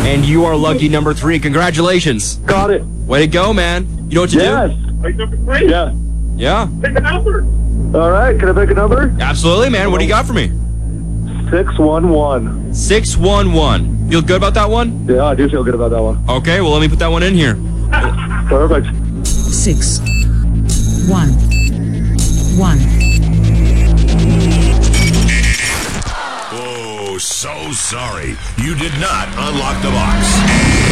And you are lucky number 3. Congratulations. Got it. Way to go, man. You know what to Yes. Like number 3? Yeah. do? Yeah. Pick a number. All right. Can I pick a number? Absolutely, man. What do you got for me? 611. 611. Feel good about that one? Yeah, I do feel good about that one. Okay, well, let me put that one in here. Perfect. 6 1 1. Oh, so sorry. You did not unlock the box.